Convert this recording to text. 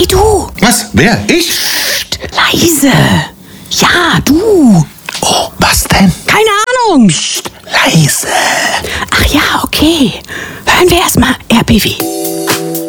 du. Was? Wer? Ich? Psst, leise. Ja, du. Oh, was denn? Keine Ahnung. Psst. Leise. Ach ja, okay. Hören wir erstmal RBB.